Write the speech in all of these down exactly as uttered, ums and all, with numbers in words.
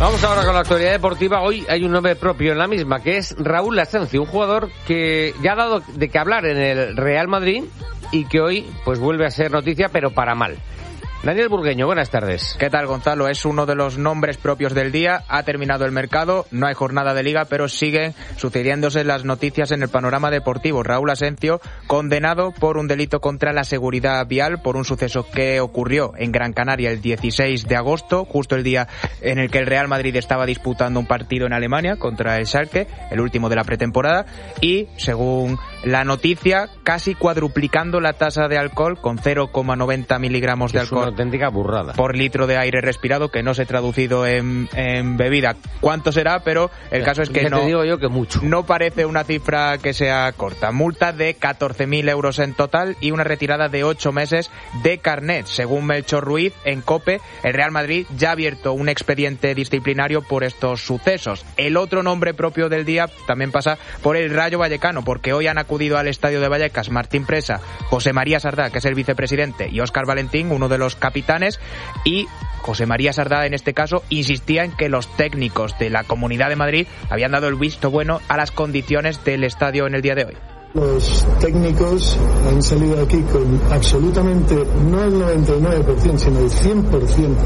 Vamos ahora con la actualidad deportiva. Hoy hay un nombre propio en la misma, que es Raúl Asencio, un jugador que ya ha dado de qué hablar en el Real Madrid y que hoy pues vuelve a ser noticia, pero para mal. Daniel Burgueño, buenas tardes. ¿Qué tal, Gonzalo? Es uno de los nombres propios del día. Ha terminado el mercado, no hay jornada de liga, pero siguen sucediéndose las noticias en el panorama deportivo. Raúl Asencio, condenado por un delito contra la seguridad vial por un suceso que ocurrió en Gran Canaria el dieciséis de agosto, justo el día en el que el Real Madrid estaba disputando un partido en Alemania contra el Schalke, el último de la pretemporada, y según la noticia, casi cuadruplicando la tasa de alcohol con cero coma noventa miligramos de alcohol. Auténtica burrada. Por litro de aire respirado, que no se ha traducido en, en bebida. ¿Cuánto será? Pero el caso es que no, te digo yo que mucho. No parece una cifra que sea corta. Multa de catorce mil euros en total y una retirada de ocho meses de carnet. Según Melchor Ruiz, en COPE, el Real Madrid ya ha abierto un expediente disciplinario por estos sucesos. El otro nombre propio del día también pasa por el Rayo Vallecano, porque hoy han acudido al estadio de Vallecas Martín Presa, José María Sardá, que es el vicepresidente, y Óscar Valentín, uno de los capitanes, y José María Sardá en este caso insistía en que los técnicos de la Comunidad de Madrid habían dado el visto bueno a las condiciones del estadio en el día de hoy. Los técnicos han salido aquí con absolutamente, no el noventa y nueve por ciento, sino el cien por ciento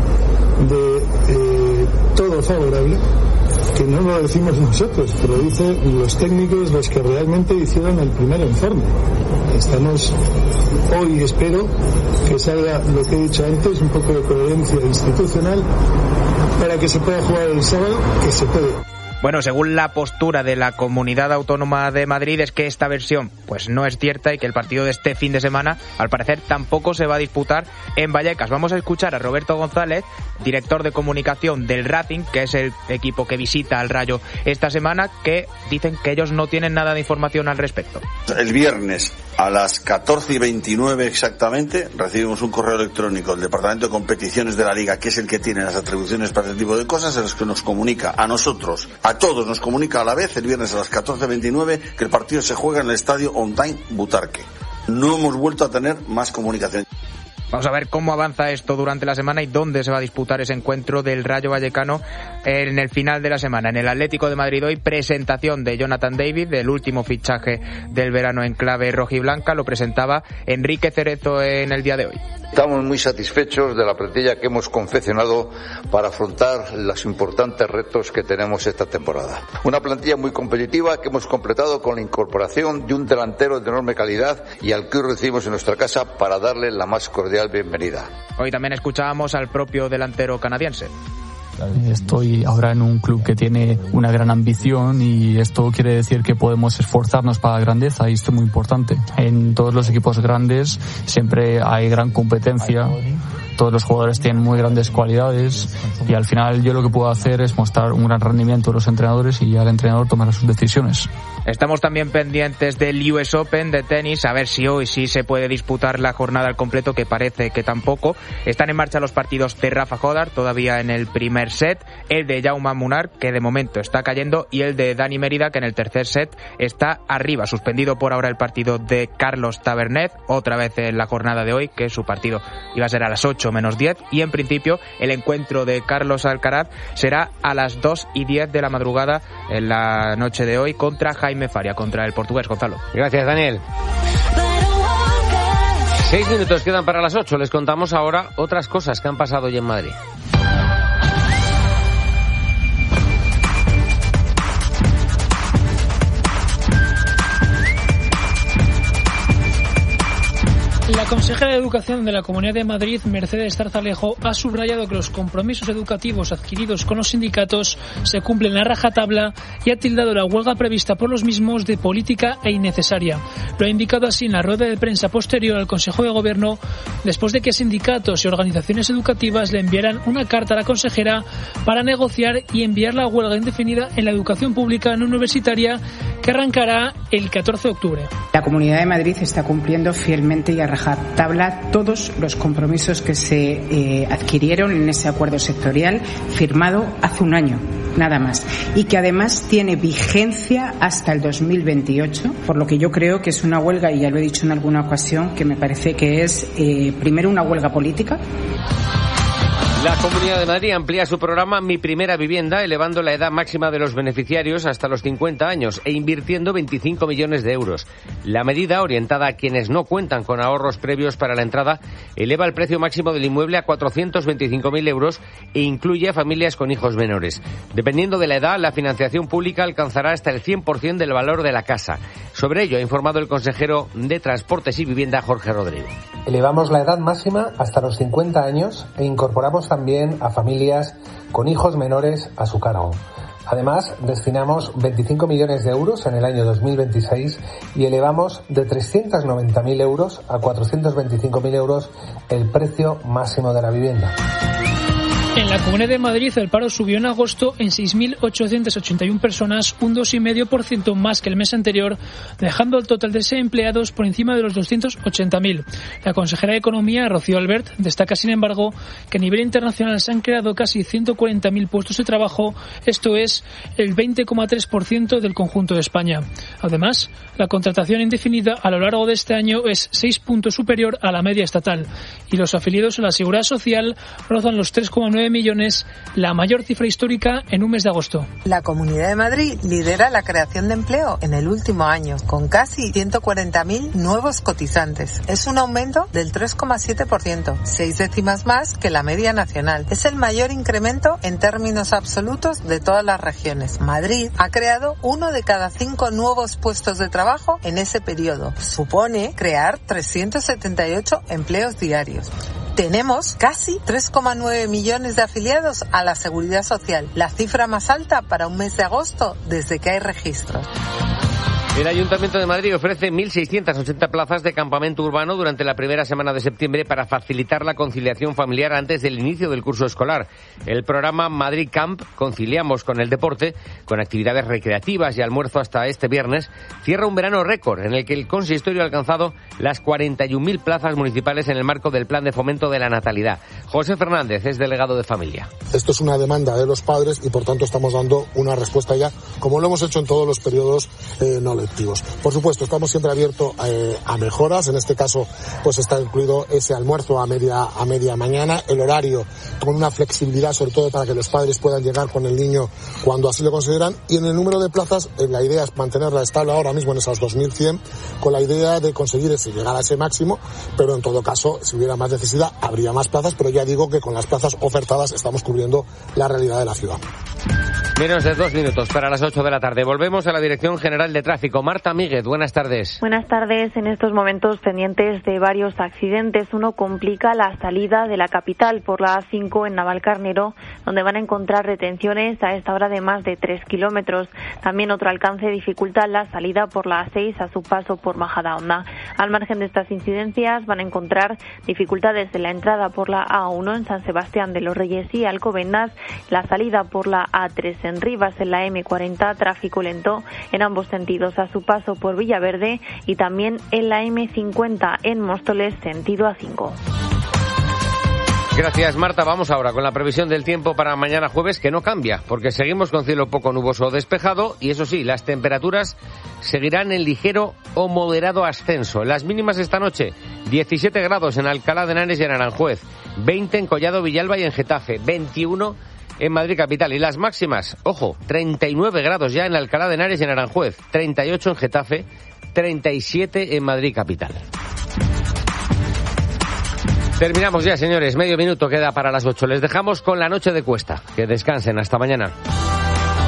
de eh, todo favorable, que no lo decimos nosotros, pero lo dicen los técnicos, los que realmente hicieron el primer informe. Estamos hoy, espero que salga lo que he dicho antes, un poco de coherencia institucional para que se pueda jugar el sábado, que se puede. Bueno, según la postura de la Comunidad Autónoma de Madrid, es que esta versión pues no es cierta y que el partido de este fin de semana, al parecer, tampoco se va a disputar en Vallecas. Vamos a escuchar a Roberto González, director de comunicación del Racing, que es el equipo que visita al Rayo esta semana, que dicen que ellos no tienen nada de información al respecto. El viernes a las catorce y veintinueve exactamente recibimos un correo electrónico del Departamento de Competiciones de la Liga, que es el que tiene las atribuciones para este tipo de cosas, en los que nos comunica a nosotros, a todos nos comunica a la vez el viernes a las catorce veintinueve que el partido se juega en el estadio Ondain Butarque. No hemos vuelto a tener más comunicación. Vamos a ver cómo avanza esto durante la semana y dónde se va a disputar ese encuentro del Rayo Vallecano en el final de la semana. En el Atlético de Madrid hoy, presentación de Jonathan David, del último fichaje del verano en clave rojiblanca. Lo presentaba Enrique Cerezo en el día de hoy. Estamos muy satisfechos de la plantilla que hemos confeccionado para afrontar los importantes retos que tenemos esta temporada. Una plantilla muy competitiva que hemos completado con la incorporación de un delantero de enorme calidad y al que hoy recibimos en nuestra casa para darle la más cordial bienvenida. Hoy también escuchábamos al propio delantero canadiense. Estoy ahora en un club que tiene una gran ambición y esto quiere decir que podemos esforzarnos para la grandeza y esto es muy importante. En todos los equipos grandes siempre hay gran competencia, todos los jugadores tienen muy grandes cualidades y al final yo lo que puedo hacer es mostrar un gran rendimiento a los entrenadores y ya el entrenador tomará sus decisiones. Estamos también pendientes del U S Open de tenis, a ver si hoy sí se puede disputar la jornada al completo, que parece que tampoco. Están en marcha los partidos de Rafa Jodar, todavía en el primer set, el de Jaume Munar, que de momento está cayendo, y el de Dani Mérida, que en el tercer set está arriba. Suspendido por ahora el partido de Carlos Tabernet, otra vez en la jornada de hoy, que su partido iba a ser a las ocho menos diez, y en principio el encuentro de Carlos Alcaraz será a las dos y diez de la madrugada en la noche de hoy contra Jaime Faria, contra el portugués. Gonzalo. Gracias, Daniel. Seis minutos quedan para las ocho. Les contamos ahora otras cosas que han pasado hoy en Madrid. La consejera de Educación de la Comunidad de Madrid, Mercedes Zarzalejo, ha subrayado que los compromisos educativos adquiridos con los sindicatos se cumplen a rajatabla y ha tildado la huelga prevista por los mismos de política e innecesaria. Lo ha indicado así en la rueda de prensa posterior al Consejo de Gobierno, después de que sindicatos y organizaciones educativas le enviaran una carta a la consejera para negociar y enviar la huelga indefinida en la educación pública no universitaria, que arrancará el catorce de octubre. La Comunidad de Madrid está cumpliendo fielmente y a rajatabla todos los compromisos que se eh, adquirieron en ese acuerdo sectorial firmado hace un año, nada más, y que además tiene vigencia hasta el dos mil veintiocho, por lo que yo creo que es una huelga, y ya lo he dicho en alguna ocasión, que me parece que es eh, primero una huelga política. La Comunidad de Madrid amplía su programa Mi Primera Vivienda, elevando la edad máxima de los beneficiarios hasta los cincuenta años e invirtiendo veinticinco millones de euros. La medida, orientada a quienes no cuentan con ahorros previos para la entrada, eleva el precio máximo del inmueble a cuatrocientos veinticinco mil euros e incluye a familias con hijos menores. Dependiendo de la edad, la financiación pública alcanzará hasta el cien por ciento del valor de la casa. Sobre ello ha informado el consejero de Transportes y Vivienda, Jorge Rodrigo. Elevamos la edad máxima hasta los cincuenta años e incorporamos también a familias con hijos menores a su cargo. Además, destinamos veinticinco millones de euros en el año dos mil veintiséis y elevamos de trescientos noventa mil euros a cuatrocientos veinticinco mil euros el precio máximo de la vivienda. En la Comunidad de Madrid el paro subió en agosto en seis mil ochocientas ochenta y una personas, un dos coma cinco por ciento más que el mes anterior, dejando el total de desempleados por encima de los doscientos ochenta mil. La consejera de Economía, Rocío Albert, destaca, sin embargo, que a nivel internacional se han creado casi ciento cuarenta mil puestos de trabajo, esto es el veinte coma tres por ciento del conjunto de España. Además, la contratación indefinida a lo largo de este año es seis puntos superior a la media estatal y los afiliados a la Seguridad Social rozan los tres coma nueve millones, la mayor cifra histórica en un mes de agosto. La Comunidad de Madrid lidera la creación de empleo en el último año, con casi ciento cuarenta mil nuevos cotizantes. Es un aumento del tres coma siete por ciento, seis décimas más que la media nacional. Es el mayor incremento en términos absolutos de todas las regiones. Madrid ha creado uno de cada cinco nuevos puestos de trabajo en ese periodo. Supone crear trescientos setenta y ocho empleos diarios. Tenemos casi tres coma nueve millones de afiliados a la Seguridad Social, la cifra más alta para un mes de agosto desde que hay registros. El Ayuntamiento de Madrid ofrece mil seiscientas ochenta plazas de campamento urbano durante la primera semana de septiembre para facilitar la conciliación familiar antes del inicio del curso escolar. El programa Madrid Camp, Conciliamos con el Deporte, con actividades recreativas y almuerzo hasta este viernes, cierra un verano récord en el que el consistorio ha alcanzado las cuarenta y un mil plazas municipales en el marco del Plan de Fomento de la Natalidad. José Fernández es delegado de familia. Esto es una demanda de los padres y por tanto estamos dando una respuesta ya, como lo hemos hecho en todos los periodos eh, no lectivos. Por supuesto, estamos siempre abiertos eh, a mejoras. En este caso, pues está incluido ese almuerzo a media a media mañana, el horario con una flexibilidad, sobre todo para que los padres puedan llegar con el niño cuando así lo consideran. Y en el número de plazas, eh, la idea es mantenerla estable ahora mismo en esas dos mil cien, con la idea de conseguir ese, llegar a ese máximo, pero en todo caso, si hubiera más necesidad, habría más plazas, pero ya digo que con las plazas ofertadas estamos cubriendo la realidad de la ciudad. Menos de dos minutos para las ocho de la tarde. Volvemos a la Dirección General de Tráfico. Marta Míguez, buenas tardes. Buenas tardes. En estos momentos pendientes de varios accidentes. Uno complica la salida de la capital por la A cinco en Navalcarnero, donde van a encontrar retenciones a esta hora de más de tres kilómetros. También otro alcance dificulta la salida por la A seis a su paso por Majadahonda. Al margen de estas incidencias van a encontrar dificultades en la entrada por la A uno en San Sebastián de los Reyes y Alcobendas, la salida por la A tres en Rivas en la eme cuarenta, tráfico lento en ambos sentidos a su paso por Villaverde y también en la eme cincuenta en Móstoles sentido A cinco. Gracias, Marta. Vamos ahora con la previsión del tiempo para mañana jueves, que no cambia, porque seguimos con cielo poco nuboso o despejado y, eso sí, las temperaturas seguirán en ligero o moderado ascenso. Las mínimas esta noche, diecisiete grados en Alcalá de Henares y en Aranjuez, veinte en Collado Villalba y en Getafe, veintiuno en Madrid capital. Y las máximas, ojo, treinta y nueve grados ya en Alcalá de Henares y en Aranjuez, treinta y ocho en Getafe, treinta y siete en Madrid capital. Terminamos ya, señores. Medio minuto queda para las ocho. Les dejamos con la noche de Cuesta. Que descansen. Hasta mañana.